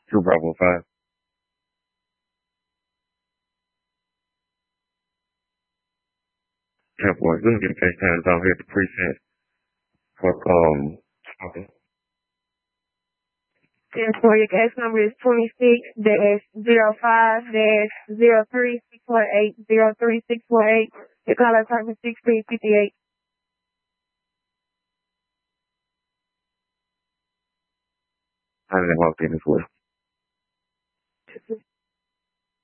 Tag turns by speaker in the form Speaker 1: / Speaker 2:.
Speaker 1: 2 Bravo 5. Yeah, boy, we can get FaceTimes out here at the precinct for, talking.
Speaker 2: Yes, for your case number is 26-05-03648-03648. Your caller service 6358.
Speaker 1: I didn't walk in as well.